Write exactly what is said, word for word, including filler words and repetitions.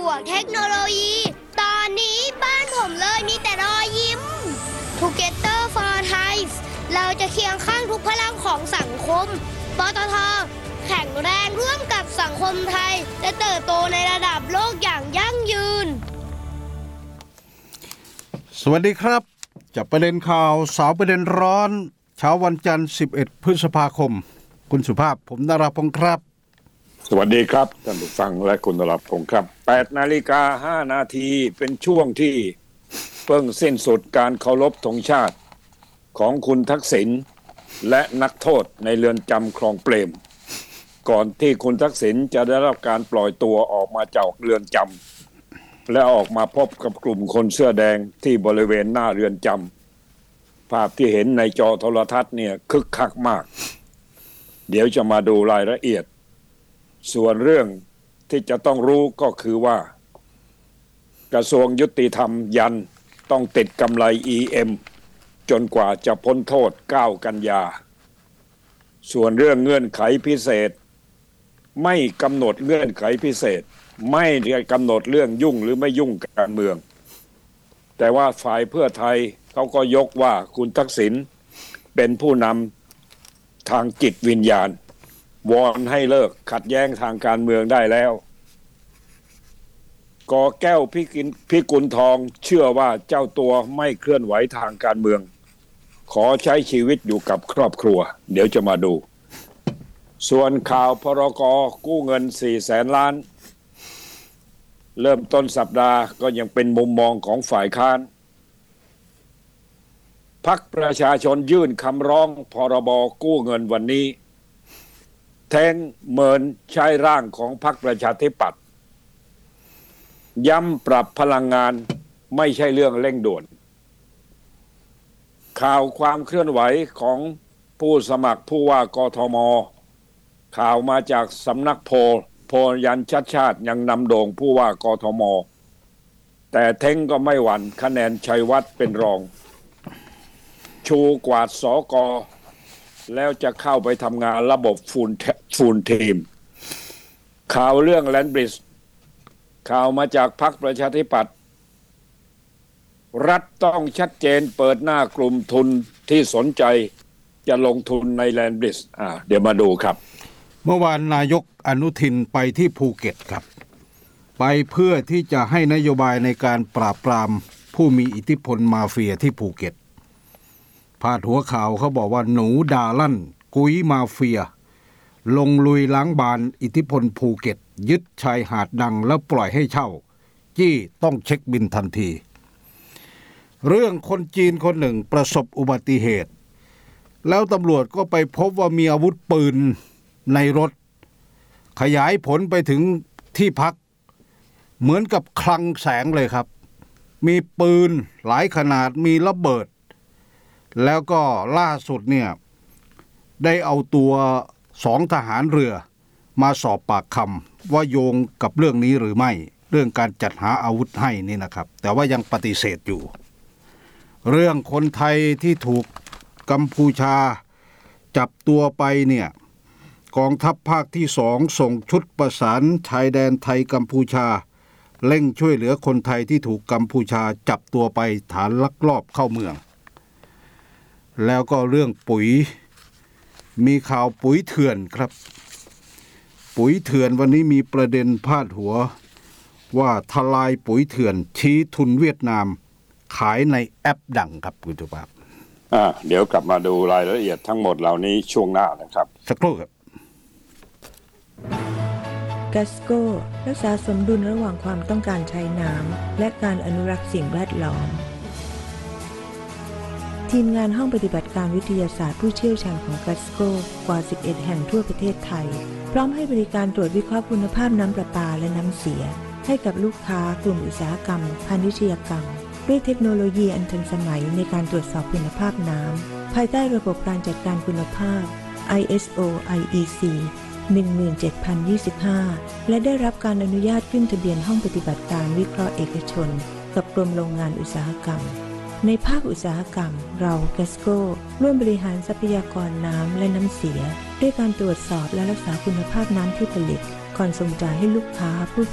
วกเทคโนโลยีตอนนี้บ้านผมเลยมีแต่รอยยิ้ม Together for Thai เราจะเคียงข้างทุกพลังของสังคมปตท.แข็งแรงร่วมกับสังคมไทยและเติบโตในระดับโลกอย่างยั่งยืนสวัสดีครับจับประเด็นข่าวสาวประเด็นร้อนเช้าวันจันทร์สิบเอ็ดพฤษภาคมคุณสุภาพผมนราพงศ์ครับสวัสดีครับท่านผู้ฟังและคุณนราพงศ์ครับ แปดนาฬิกาห้านาทีเป็นช่วงที่เพิ่งสิ้นสุดการเคารพธงชาติของคุณทักษิณและนักโทษในเรือนจำคลองเปรมก่อนที่คุณทักษิณจะได้รับการปล่อยตัวออกมาจากเรือนจำและออกมาพบกับกลุ่มคนเสื้อแดงที่บริเวณหน้าเรือนจำภาพที่เห็นในจอโทรทัศน์เนี่ยคึกคักมากเดี๋ยวจะมาดูรายละเอียดส่วนเรื่องที่จะต้องรู้ก็คือว่ากระทรวงยุติธรรมยันต้องติดกำไร อี เอ็ม จนกว่าจะพ้นโทษเก้ากันยาส่วนเรื่องเงื่อนไขพิเศษไม่กำหนดเงื่อนไขพิเศษไม่ได้กำหนดเรื่องยุ่งหรือไม่ยุ่งการเมืองแต่ว่าฝ่ายเพื่อไทยเขาก็ยกว่าคุณทักษิณเป็นผู้นำทางจิตวิญญาณวอนให้เลิกขัดแย้งทางการเมืองได้แล้วกอแก้วพิกินพิกุลทองเชื่อว่าเจ้าตัวไม่เคลื่อนไหวทางการเมืองขอใช้ชีวิตอยู่กับครอบครัวเดี๋ยวจะมาดูส่วนข่าวพรก.กู้เงินสี่แสนล้านเริ่มต้นสัปดาห์ก็ยังเป็นมุมมองของฝ่ายค้านพรรคประชาชนยื่นคำร้องพรบ.กู้เงินวันนี้แทงเมินใช้ร่างของพรรคประชาธิปัตย์ย้ำปรับพลังงานไม่ใช่เรื่องเร่งด่วนข่าวความเคลื่อนไหวของผู้สมัครผู้ว่ากทม.ข่าวมาจากสำนักโพลโพลยันชัดชาติยังนำโด่งผู้ว่ากทม.แต่เท้งก็ไม่หวั่นคะแนนชัยวัฒน์เป็นรองชูกวาดสก.แล้วจะเข้าไปทำงานระบบฟูลฟูลทีมข่าวเรื่องแลนด์บริดจ์ข่าวมาจากพรรคประชาธิปัตย์รัฐต้องชัดเจนเปิดหน้ากลุ่มทุนที่สนใจจะลงทุนในแลนด์บริดจ์อ่าเดี๋ยวมาดูครับเมื่อวานนายกอนุทินไปที่ภูเก็ตครับไปเพื่อที่จะให้นโยบายในการปราบปรามผู้มีอิทธิพลมาเฟียที่ภูเก็ตพาดหัวข่าวเขาบอกว่าหนูด่าลั่นกุ้ยมาเฟียลงลุยล้างบานอิทธิพลภูเก็ตยึดชายหาดดังแล้วปล่อยให้เช่าจี้ต้องเช็คบินทันทีเรื่องคนจีนคนหนึ่งประสบอุบัติเหตุแล้วตำรวจก็ไปพบว่ามีอาวุธปืนในรถขยายผลไปถึงที่พักเหมือนกับคลังแสงเลยครับมีปืนหลายขนาดมีระเบิดแล้วก็ล่าสุดเนี่ยได้เอาตัวสองทหารเรือมาสอบปากคำว่าโยงกับเรื่องนี้หรือไม่เรื่องการจัดหาอาวุธให้นี่นะครับแต่ว่ายังปฏิเสธอยู่เรื่องคนไทยที่ถูกกัมพูชาจับตัวไปเนี่ยกองทัพภาคที่สองส่งชุดประสานชายแดนไทยกัมพูชาเร่งช่วยเหลือคนไทยที่ถูกกัมพูชาจับตัวไปฐานลักลอบเข้าเมืองแล้วก็เรื่องปุ๋ยมีข่าวปุ๋ยเถื่อนครับปุ๋ยเถื่อนวันนี้มีประเด็นพาดหัวว่าทลายปุ๋ยเถื่อนชี้ทุนเวียดนามขายในแอปดังครับคุณจุ๊บอ่าเดี๋ยวกลับมาดูรายละเอียดทั้งหมดเหล่านี้ช่วงหน้านะครับสักครู่ครับกัสโก้รักษาสมดุลระหว่างความต้องการใช้น้ำและการอนุรักษ์สิ่งแวดล้อมทีมงานห้องปฏิบัติการวิทยาศาสตร์ผู้เชี่ยวชาญของกัสโก้กว่าสิบเอ็ดแห่งทั่วประเทศไทยพร้อมให้บริการตรวจวิเคราะห์คุณภาพน้ำประปาและน้ำเสียให้กับลูกค้ากลุ่มอุตสาหกรรมพาณิชยกรรมด้วยเทคโนโลยีอันทันสมัยในการตรวจสอบคุณภาพน้ำภายใต้ระบบการจัดการคุณภาพ ไอ เอส โอ ไอ อี ซี หนึ่งหมื่นเจ็ดพันยี่สิบห้า และได้รับการอนุญาตขึ้นทะเบียนห้องปฏิบัติการวิเคราะห์เอกชนกับกรมโรงงานอุตสาหกรรมในภาคอุตสาหกรรมเราแกสโก้ร่วมบริหารทรัพยากรน้ำและน้ำเสียด้วยการตรวจสอบและรักษาคุณภาพน้ำที่ผลิตก่อนส่งจ่ายให้ลูกค้าผู้